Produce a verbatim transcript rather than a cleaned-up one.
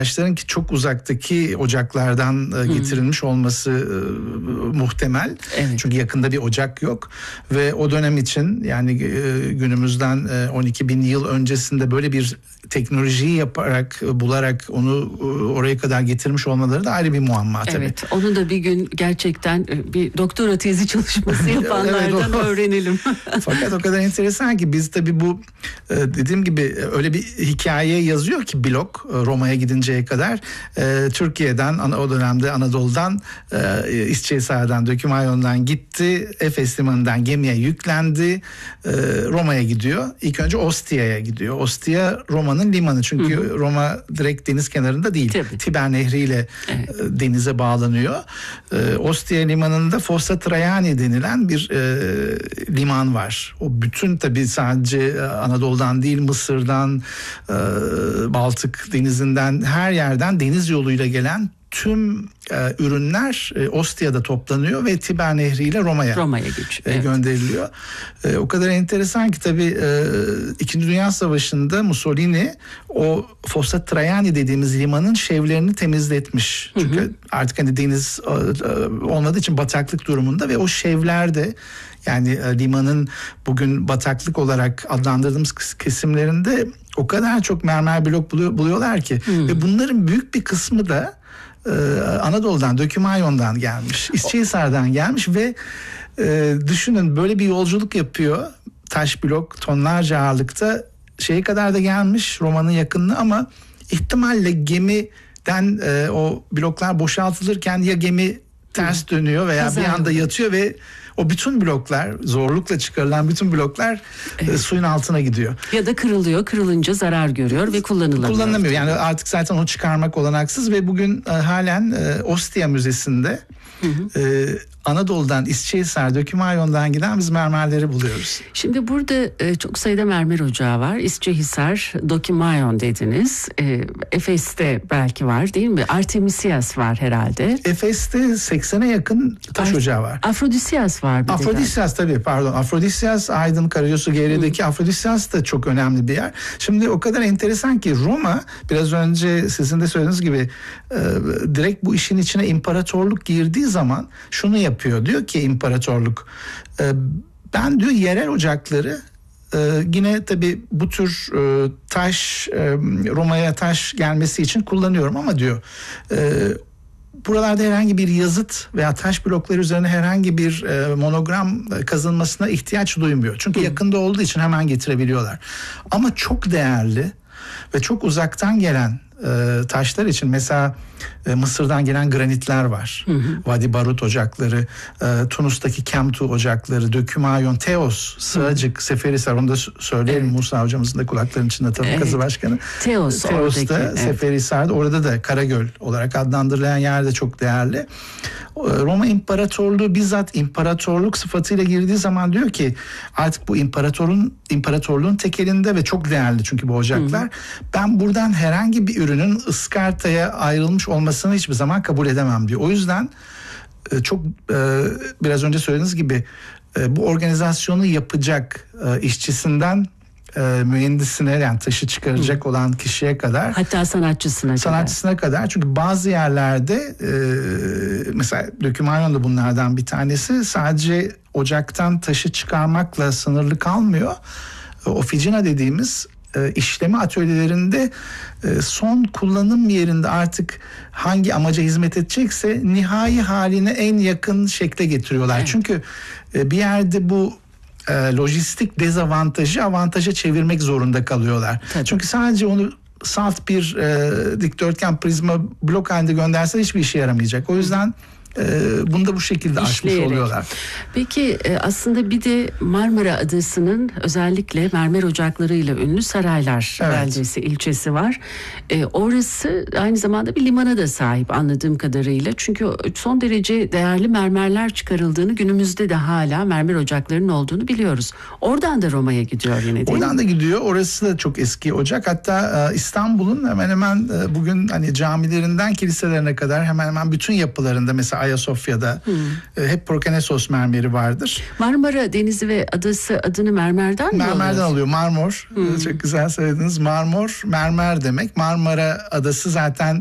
Taşların ki çok uzaktaki ocaklardan e, getirilmiş hmm. olması e, muhtemel. Evet. Çünkü yakında bir ocak yok ve o dönem için yani e, günümüzden e, on iki bin yıl öncesinde böyle bir teknolojiyi yaparak, bularak onu e, oraya kadar getirmiş olmaları da ayrı bir muamma tabii. Evet, onu da bir gün gerçekten bir doktora tezi çalışması yapanlardan evet, öğrenelim. Fakat o kadar enteresan ki biz tabii bu e, dediğim gibi öyle bir hikaye yazıyor ki blog Roma'ya gidinceye kadar e, Türkiye'den o dönemde Anadolu'dan e, İsçehisar'dan Dökümayon'dan gitti, Efes limanından gemiye yüklendi, e, Roma'ya gidiyor. İlk önce Ostia'ya gidiyor. Ostia Roma'nın limanı çünkü hı hı. Roma direkt deniz kenarında değil. Tabii. Tiber Nehri ile evet. e, denize bağlanıyor. E, Ostia limanında Fossa Traiani denilen bir e, liman var. O bütün tabii sadece Anadolu'dan değil Mısır'dan, e, Baltık denizinden her yerden deniz yoluyla gelen tüm e, ürünler e, Ostia'da toplanıyor ve Tiber Nehri ile Roma'ya, Roma'ya geçiyor, e, evet. gönderiliyor. E, o kadar enteresan ki tabii e, İkinci Dünya Savaşı'nda Mussolini o Fossa Traiani dediğimiz limanın şevlerini temizletmiş. Çünkü hı hı. artık hani deniz e, olmadığı için bataklık durumunda ve o şevlerde yani e, limanın bugün bataklık olarak adlandırdığımız kesimlerinde o kadar çok mermer blok buluyor, buluyorlar ki hmm. ve bunların büyük bir kısmı da e, Anadolu'dan, Dökümayon'dan gelmiş, İsçehisar'dan gelmiş ve e, düşünün böyle bir yolculuk yapıyor. Taş blok tonlarca ağırlıkta şeye kadar da gelmiş Roma'nın yakınlığı ama ihtimalle gemiden e, o bloklar boşaltılırken ya gemi ters dönüyor veya Kazan. bir anda yatıyor ve o bütün bloklar, zorlukla çıkarılan bütün bloklar evet. e, suyun altına gidiyor. Ya da kırılıyor, kırılınca zarar görüyor ve kullanılamıyor. Kullanılamıyor. Yani artık zaten onu çıkarmak olanaksız ve bugün e, halen e, Ostia Müzesi'nde hı hı. E, Anadolu'dan, İsçehisar, Dökümayon'dan giden biz mermerleri buluyoruz. Şimdi burada e, çok sayıda mermer ocağı var. İsçehisar, Dökümayon dediniz. E, Efes'te belki var değil mi? Artemisias var herhalde. Efes'te seksene yakın taş Ar- ocağı var. Afrodisias var. Bir Afrodisias tabii pardon. Afrodisias Aydın Karayosu Geri'deki Afrodisias da çok önemli bir yer. Şimdi o kadar enteresan ki Roma biraz önce sizin de söylediğiniz gibi e, direkt bu işin içine imparatorluk girdiği zaman şunu yapıyor. yapıyor. Diyor ki imparatorluk e, ben diyor yerel ocakları e, yine tabii bu tür e, taş e, Roma'ya taş gelmesi için kullanıyorum ama diyor e, buralarda herhangi bir yazıt veya taş blokları üzerine herhangi bir e, monogram kazınmasına ihtiyaç duymuyor. Çünkü Hı. yakında olduğu için hemen getirebiliyorlar. Ama çok değerli ve çok uzaktan gelen e, taşlar için mesela e, Mısır'dan gelen granitler var. Hı hı. Vadi Barut ocakları, e, Tunus'taki Kemtu ocakları, Dökümayon, Teos, Sığacık, Seferisar, onu da söyleyelim evet. Musa hocamızın da kulaklarının içinde tabii evet. kazı başkanı. Teos, Teos'ta, evet. Seferisar'da, orada da Karagöl olarak adlandırılan yer de çok değerli. Roma İmparatorluğu bizzat imparatorluk sıfatıyla girdiği zaman diyor ki artık bu imparatorun imparatorluğun tek elinde ve çok değerli çünkü bu ocaklar. Hı hı. Ben buradan herhangi bir ürünün ıskartaya ayrılmış olmasını hiçbir zaman kabul edemem diyor. O yüzden çok biraz önce söylediğiniz gibi bu organizasyonu yapacak işçisinden E, mühendisine yani taşı çıkaracak Hı. olan kişiye kadar hatta sanatçısına sanatçısına kadar. kadar çünkü bazı yerlerde e, mesela Dökümayon da bunlardan bir tanesi sadece ocaktan taşı çıkarmakla sınırlı kalmıyor. E, Oficina dediğimiz e, işleme atölyelerinde e, son kullanım yerinde artık hangi amaca hizmet edecekse nihai haline en yakın şekle getiriyorlar. Evet. Çünkü e, bir yerde bu E, lojistik dezavantajı avantaja çevirmek zorunda kalıyorlar. Tabii. Çünkü sadece onu salt bir e, dikdörtgen prizma blok halinde gönderse hiçbir işe yaramayacak. O yüzden e, bunu da bu şekilde aşmış oluyorlar. Peki e, aslında bir de Marmara Adası'nın özellikle mermer ocaklarıyla ünlü Saraylar evet. beldesi, ilçesi var. E, orası aynı zamanda bir limana da sahip anladığım kadarıyla. Çünkü son derece değerli mermerler çıkarıldığını, günümüzde de hala mermer ocaklarının olduğunu biliyoruz. Oradan da Roma'ya gidiyor yine değil Oradan mi? Oradan da gidiyor. Orası da çok eski ocak. Hatta e, İstanbul'un hemen hemen e, bugün hani camilerinden kiliselerine kadar hemen hemen bütün yapılarında mesela Ayasofya'da hmm. hep Prokenesos mermeri vardır. Marmara Denizi ve adası adını mermerden mi Mermerden alıyor? alıyor. Marmor. Hmm. Çok güzel söylediniz. Marmor, mermer demek. Marmara Adası zaten